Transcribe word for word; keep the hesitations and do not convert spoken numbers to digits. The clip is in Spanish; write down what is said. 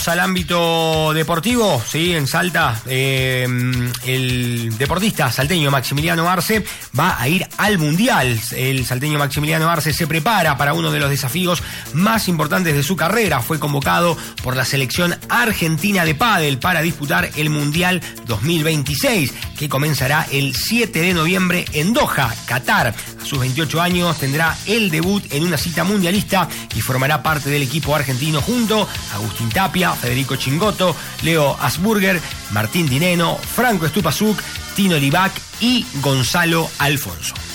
Vamos al ámbito deportivo, sí, en Salta. Eh, el deportista salteño Maximiliano Arce va a ir al Mundial. El salteño Maximiliano Arce se prepara para uno de los desafíos más importantes de su carrera. Fue convocado por la selección argentina de pádel para disputar el Mundial dos mil veintiséis, que comenzará el siete de noviembre en Doha, Qatar. A sus veintiocho años tendrá el debut en una cita mundialista y formará parte del equipo argentino junto a Agustín Tapia, Federico Chingotto, Leo Asburger, Martín Dineno, Franco Estupasuk, Tino Libac y Gonzalo Alfonso.